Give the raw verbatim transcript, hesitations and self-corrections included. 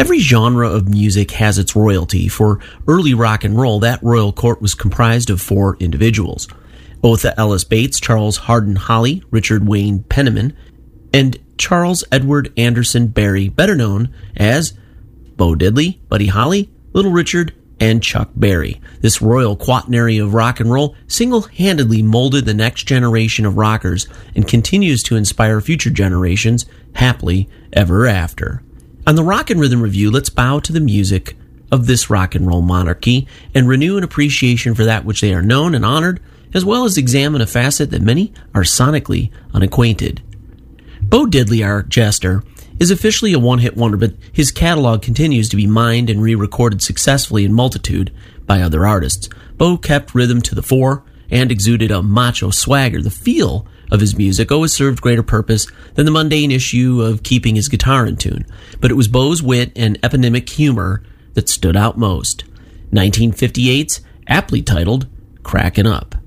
Every genre of music has its royalty. For early rock and roll, that royal court was comprised of four individuals: Otha Ellis Bates, Charles Hardin Holly, Richard Wayne Penniman, and Charles Edward Anderson Barry, better known as Bo Diddley, Buddy Holly, Little Richard, and Chuck Berry. This royal quaternary of rock and roll single-handedly molded the next generation of rockers and continues to inspire future generations happily ever after. On the Rock and Rhythm Review, let's bow to the music of this rock and roll monarchy and renew an appreciation for that which they are known and honored, as well as examine a facet that many are sonically unacquainted. Bo Diddley, our jester, is officially a one-hit wonder, but his catalog continues to be mined and re-recorded successfully in multitude by other artists. Bo kept rhythm to the fore and exuded a macho swagger. The feel of his music always served greater purpose than the mundane issue of keeping his guitar in tune, but it was Bo's wit and eponymic humor that stood out most. nineteen fifty-eight's aptly titled Crackin' Up.